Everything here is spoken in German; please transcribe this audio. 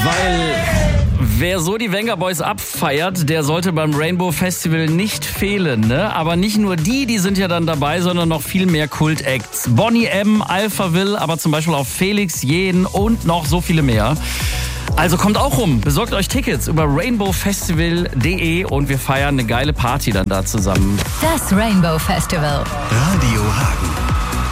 Weil wer so die Venga Boys abfeiert, der sollte beim Rainbow Festival nicht fehlen, ne? Aber nicht nur die sind ja dann dabei, sondern noch viel mehr Kult-Acts. Boney M, Alphaville, aber zum Beispiel auch Felix Jähn und noch so viele mehr. Also kommt auch rum, besorgt euch Tickets über rainbowfestival.de und wir feiern eine geile Party dann da zusammen. Das Rainbow Festival. Radio Hagen.